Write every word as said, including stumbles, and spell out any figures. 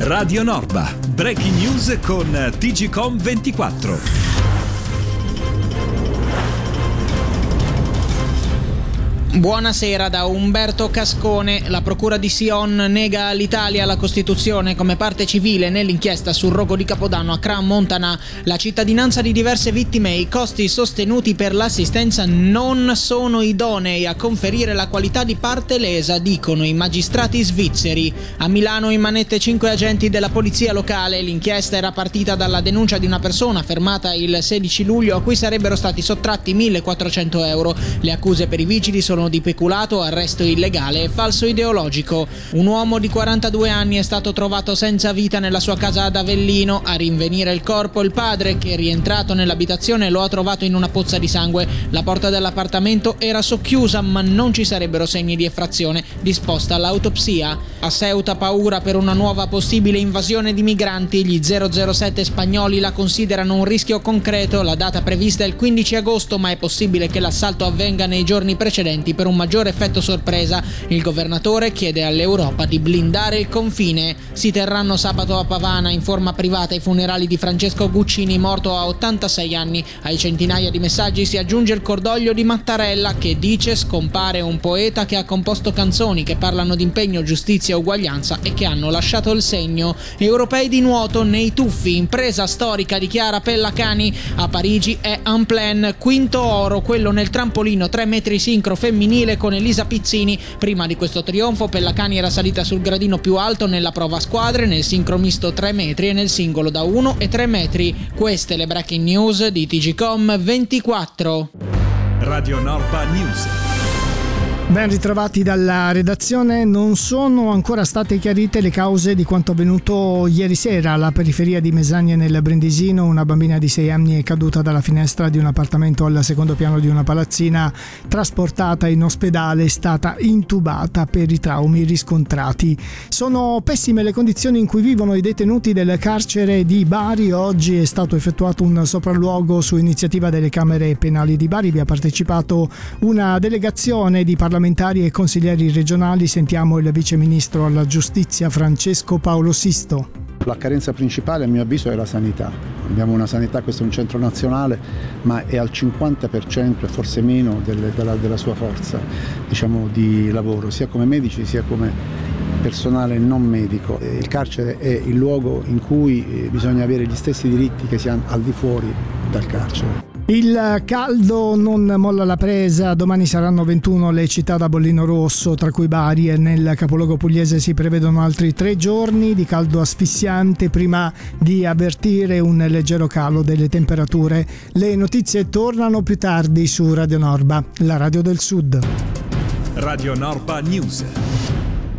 Radio Norba, breaking news con T G Com ventiquattro. Buonasera da Umberto Cascone. La procura di Sion nega all'Italia la Costituzione come parte civile nell'inchiesta sul rogo di Capodanno a Crans-Montana. La cittadinanza di diverse vittime e i costi sostenuti per l'assistenza non sono idonei a conferire la qualità di parte lesa, dicono i magistrati svizzeri. A Milano in manette cinque agenti della polizia locale. L'inchiesta era partita dalla denuncia di una persona fermata il sedici luglio a cui sarebbero stati sottratti millequattrocento euro. Le accuse per i vigili sono di peculato, arresto illegale e falso ideologico. Un uomo di quarantadue anni è stato trovato senza vita nella sua casa ad Avellino. A rinvenire il corpo il padre, che rientrato nell'abitazione lo ha trovato in una pozza di sangue. La porta dell'appartamento era socchiusa ma non ci sarebbero segni di effrazione. Disposta l'autopsia. A Ceuta paura per una nuova possibile invasione di migranti. Gli zero zero sette spagnoli la considerano un rischio concreto. La data prevista è il quindici agosto, ma è possibile che l'assalto avvenga nei giorni precedenti per un maggiore effetto sorpresa. Il governatore chiede all'Europa di blindare il confine. Si terranno sabato a Pavana in forma privata i funerali di Francesco Guccini, morto a ottantasei anni. Ai centinaia di messaggi si aggiunge il cordoglio di Mattarella, che dice: scompare un poeta che ha composto canzoni che parlano di impegno, giustizia e uguaglianza e che hanno lasciato il segno. Europei di nuoto nei tuffi, impresa storica, dichiara Pellacani. A Parigi è un plan, quinto oro, quello nel trampolino tre metri sincro femminile con Elisa Pizzini. Prima di questo trionfo Pellacani era salita sul gradino più alto nella prova a squadre, nel sincromisto tre metri e nel singolo da uno e tre metri. Queste le breaking news di T G Com ventiquattro. Radio Norba News. Ben ritrovati dalla redazione. Non sono ancora state chiarite le cause di quanto avvenuto ieri sera alla periferia di Mesagne nel Brindisino. Una bambina di sei anni è caduta dalla finestra di un appartamento al secondo piano di una palazzina, trasportata in ospedale, è stata intubata per i traumi riscontrati. Sono pessime le condizioni in cui vivono i detenuti del carcere di Bari. Oggi è stato effettuato un sopralluogo su iniziativa delle Camere Penali di Bari. Vi ha partecipato una delegazione di parlamentari e consiglieri regionali. Sentiamo il vice ministro alla giustizia Francesco Paolo Sisto. La carenza principale a mio avviso è la sanità. Abbiamo una sanità, questo è un centro nazionale, ma è al cinquanta per cento e forse meno delle, della, della sua forza, diciamo, di lavoro, sia come medici sia come personale non medico. Il carcere è il luogo in cui bisogna avere gli stessi diritti che si hanno al di fuori dal carcere. Il caldo non molla la presa. Domani saranno ventuno le città da bollino rosso, tra cui Bari, e nel capoluogo pugliese si prevedono altri tre giorni di caldo asfissiante prima di avvertire un leggero calo delle temperature. Le notizie tornano più tardi su Radio Norba, la radio del Sud. Radio Norba News.